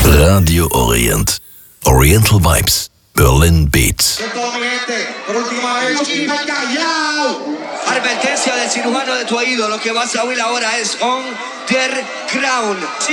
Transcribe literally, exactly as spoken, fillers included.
Radio Orient. Oriental Vibes. Berlin Beats. Advertencia del cirujano de tu oído. Lo que vas a oír ahora es Underground.